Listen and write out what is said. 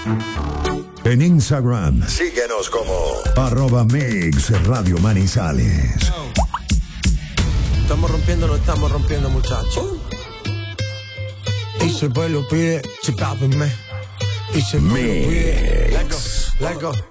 En Instagram, síguenos como @Mix Radio Manizales. Estamos rompiendo, no estamos rompiendo, muchachos. Y si el pueblo pide, chipápenme. Y si el pueblo pide, let go, let go.